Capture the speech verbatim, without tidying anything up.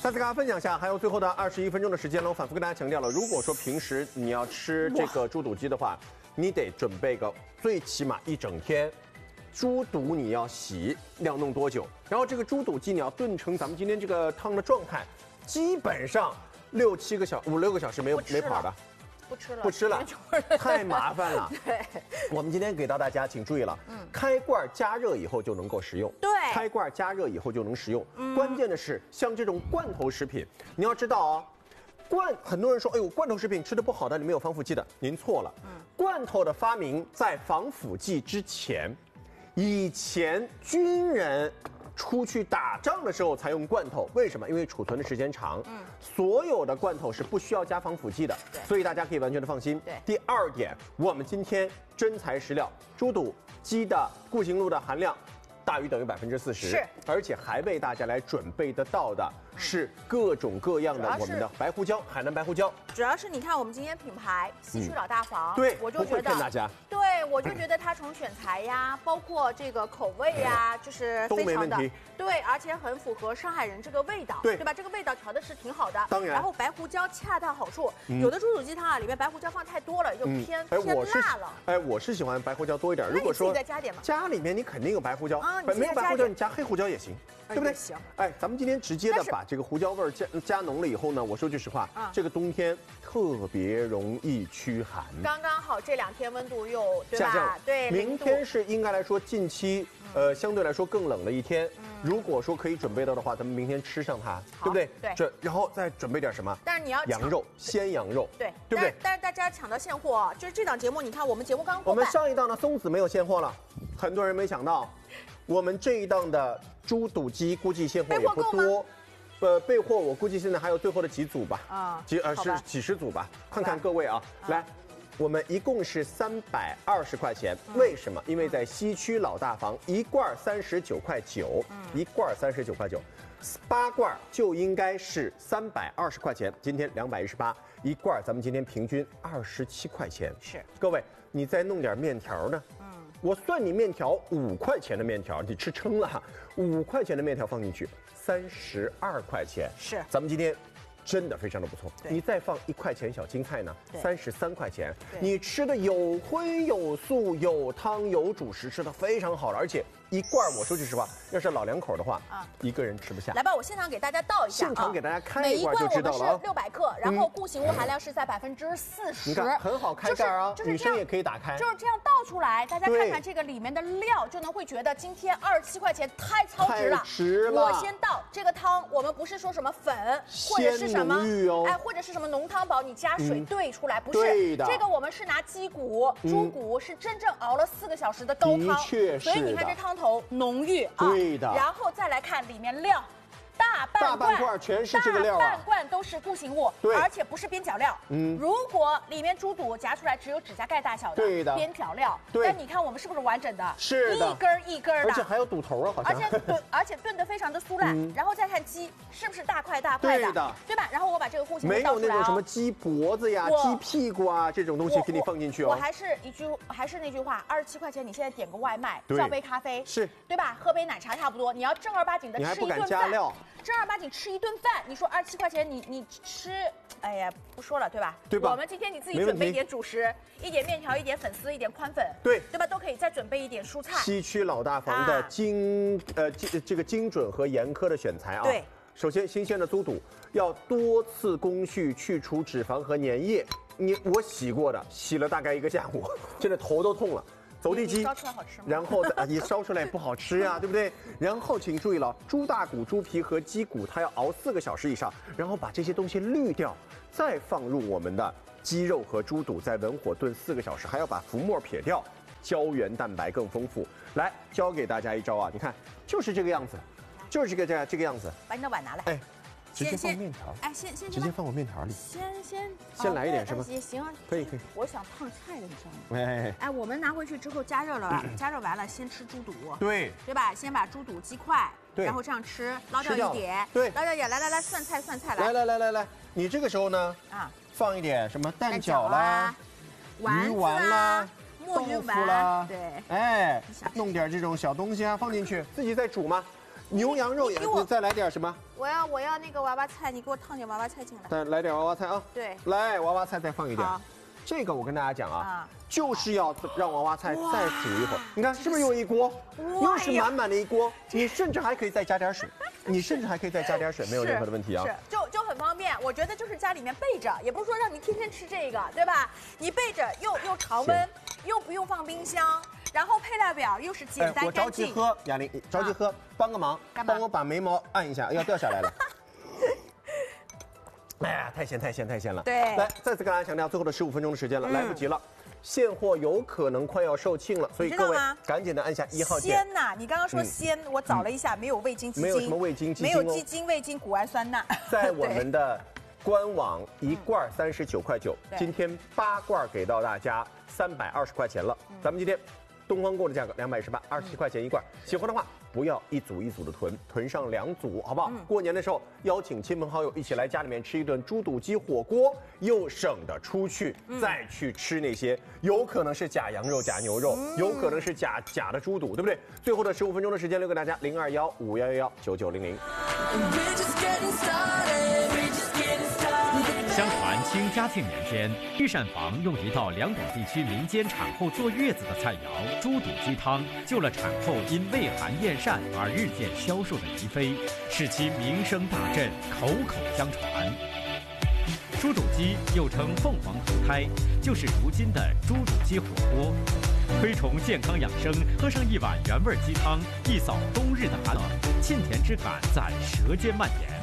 再次跟大家分享一下，还有最后的二十一分钟的时间了。我反复跟大家强调了，如果说平时你要吃这个猪肚鸡的话，你得准备个最起码一整天。猪肚你要洗，要弄多久？然后这个猪肚鸡你要炖成咱们今天这个汤的状态，基本上六七个小五六个小时没有没跑的。 不吃了， 不吃了，太麻烦了。 对， 我们今天给到大家，请注意了，嗯，开罐加热以后就能够食用。 对， 开罐加热以后就能食用。嗯，关键的是，像这种罐头食品，你要知道啊、哦，罐很多人说，哎呦，罐头食品吃的不好的，里面有防腐剂的，您错了。嗯，罐头的发明在防腐剂之前，以前军人。 出去打仗的时候才用罐头，为什么？因为储存的时间长。嗯，所有的罐头是不需要加防腐剂的，所以大家可以完全的放心。 对。 第二点，我们今天真材实料，猪肚鸡的固形露的含量大于等于百分之四十， 是， 而且还为大家来准备得到的是各种各样的我们的白胡椒，海南白胡椒。 主要是你看我们今天品牌西区老大房， 嗯、对， 我就觉得骗大家。 对，我就觉得它从选材呀，包括这个口味呀，就是非常的对，而且很符合上海人这个味道， 对对吧？这个味道调的是挺好的。 当然， 然后白胡椒恰到好处，嗯、有的猪肚鸡汤啊里面白胡椒放太多了，就偏、 嗯、 偏辣了。 哎，我是喜欢白胡椒多一点。如果说再加点嘛， 家里面你肯定有白胡椒， 啊， 没有白胡椒你加黑胡椒也行，对不对？ 行。 哎，咱们今天直接的把这个胡椒味加加浓了以后呢，我说句实话，这个冬天特别容易驱寒。 刚刚好这两天温度又对吧？ 下降， 对， 明天是应该来说近期呃相对来说更冷的一天。如果说可以准备到的话，咱们明天吃上它，对不对？ 对。 这然后再准备点什么？ 但是你要羊肉，鲜羊肉， 对， 对不对？ 但是大家抢到现货，就是这档节目，你看我们节目刚过半， 我们上一档的松子没有现货了，很多人没想到，我们这一档的猪肚鸡估计现货也不多。 呃，备货我估计现在还有最后的几组吧，啊，几呃是几十组吧，看看各位啊，来，我们一共是三百二十块钱，为什么？因为在西区老大房一罐三十九块九，一罐三十九块九，八罐就应该是三百二十块钱，今天两百一十八一罐，咱们今天平均二十七块钱， 是， 各位你再弄点面条呢？嗯。 我算你面条五块钱的面条，你吃撑了哈，五块钱的面条放进去，三十二块钱。是，咱们今天真的非常的不错。你再放一块钱小青菜呢，三十三块钱。你吃的有荤有素有汤有主食，吃的非常好了，而且一罐我说句实话，要是老两口的话，啊，一个人吃不下。来吧，我现场给大家倒一下，现场给大家开一罐就知道了。每一罐我们是六百克，然后固形物含量是在百分之四十。你看很好开盖啊，女生也可以打开，就是这样倒出来，大家看看这个里面的料，就能会觉得今天二十七块钱太超值了。值了。我先倒这个汤，我们不是说什么粉或者是什么，哎，或者是什么浓汤宝，你加水兑出来，不是这个我们是拿鸡骨、猪骨，是真正熬了四个小时的高汤，所以你看这汤头。 浓郁啊，对的，然后再来看里面料，大半罐，大半罐全是这个料啊，大半罐都是固形物，对，而且不是边角料。嗯，如果里面猪肚夹出来只有指甲盖大小的，对的，边角料，对，但你看我们是不是完整的？是的，一根一根的，而且还有肚头啊，好像，而且炖，而且炖得非常的酥烂。然后再看鸡，是不是大块大块的？对的，对吧？然后我把这个固形物倒出来，没有那种什么鸡脖子呀、鸡屁股啊这种东西给你放进去哦。我还是一句，还是那句话，二十七块钱，你现在点个外卖，叫杯咖啡，是对吧？喝杯奶茶差不多。你要正儿八经的吃一顿饭，正儿八经吃一顿饭，你说二十七块钱，你你吃，哎呀，不说了，对吧？对吧？我们今天你自己准备一点主食，一点面条，一点粉丝，一点宽粉，对对吧？都可以再准备一点蔬菜。西区老大房的精、啊、呃精这个精准和严苛的选材啊。对。首先，新鲜的猪肚要多次工序去除脂肪和粘液。你我洗过的，洗了大概一个下午，现在头都痛了。走地鸡，烧出来好吃吗？然后啊，你烧出来不好吃呀，对不对？然后请注意了，猪大骨、猪皮和鸡骨，它要熬四个小时以上，然后把这些东西滤掉，再放入我们的鸡肉和猪肚，再文火炖四个小时，还要把浮沫撇掉，胶原蛋白更丰富。来，教给大家一招啊，你看，就是这个样子，就是这个这样这个样子。把你的碗拿来。哎。直接放面条，哎，先先直接放我面条里，先先先来一点是吗？也行啊，可以可以。我想烫菜的，你知道吗？哎哎，我们拿回去之后加热了，加热完了先吃猪肚，对对吧？先把猪肚鸡块，然后这样吃，捞掉一点，对，捞掉一点，来来来，涮菜涮菜来，来来来来来，你这个时候呢，啊，放一点什么蛋饺啦、鱼丸啦、豆腐啦，对，哎，弄点这种小东西啊放进去，自己再煮嘛。 牛羊肉也，你再来点什么？ 我要我要那个娃娃菜，你给我烫点娃娃菜进来。 再来点娃娃菜啊。 对。 来，娃娃菜再放一点。好。这个我跟大家讲啊，啊就是要让娃娃菜再煮一会儿。你看是不是有一锅？又是满满的一锅。你甚至还可以再加点水，你甚至还可以再加点水，没有任何的问题啊。 是，就就很方便。我觉得就是家里面备着，也不是说让你天天吃这个，对吧？你备着又又常温，又不用放冰箱，然后配料表又是简单干净。 我着急喝，雅玲着急喝，帮个忙，帮我把眉毛按一下，要掉下来了。哎呀，太咸太咸太咸了！ 对， 来再次跟大家强调，最后的十五分钟的时间了，嗯、来不及了，现货有可能快要售罄了，所以各位赶紧的按下一号键。 鲜呐，你刚刚说鲜，嗯、我找了一下，没有味精、鸡精， 没有什么味精、鸡精、哦，没有鸡精、味精、谷氨酸钠。 在我们的官网一罐三十九块九，今天八罐给到大家三百二十块钱了，嗯、咱们今天。东方锅的价格两百一十八，二十七块钱一罐。喜欢的话，不要一组一组的囤，囤上两组，好不好？嗯、过年的时候邀请亲朋好友一起来家里面吃一顿猪肚鸡火锅，又省得出去、嗯、再去吃那些有可能是假羊肉、假牛肉，嗯、有可能是假假的猪肚，对不对？最后的十五分钟的时间留给大家，零二幺五幺幺幺九九零零。 相传清嘉庆年间，御膳房用一道两广地区民间产后坐月子的菜肴猪肚鸡汤，救了产后因畏寒厌膳而日渐消瘦的宜妃，使其名声大振，口口相传。猪肚鸡又称凤凰头胎，就是如今的猪肚鸡火锅。推崇健康养生，喝上一碗原味鸡汤，一扫冬日的寒冷，沁甜之感在舌尖蔓延。